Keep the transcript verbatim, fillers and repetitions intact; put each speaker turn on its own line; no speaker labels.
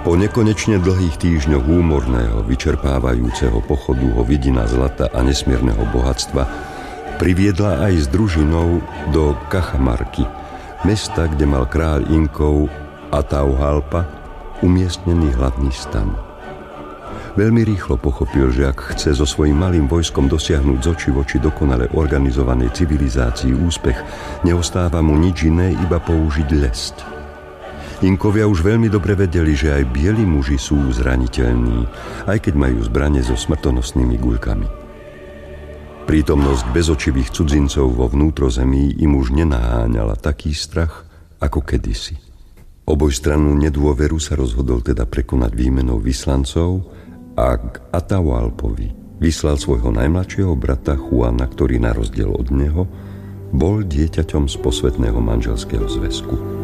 Po nekonečne dlhých týždňoch úmorného, vyčerpávajúceho pochodu ho vidina zlata a nesmierneho bohatstva priviedla aj s družinou do Cajamarky, mesta, kde mal kráľ Inkov Atahualpa umiestnený hlavný stan. Veľmi rýchlo pochopil, že ak chce so svojím malým vojskom dosiahnuť z očí v oči dokonale organizovanej civilizácii úspech, neostáva mu nič iné, iba použiť lesť. Inkovia už veľmi dobre vedeli, že aj bieli muži sú zraniteľní, aj keď majú zbrane so smrtonosnými guľkami. Prítomnosť bezočivých cudzincov vo vnútrozemí im už nenaháňala taký strach ako kedysi. Obojstrannú nedôveru sa rozhodol teda prekonať výmenou vyslancov a k Atahualpovi vyslal svojho najmladšieho brata Juana, ktorý na rozdiel od neho bol dieťaťom z posvätného manželského zväzku.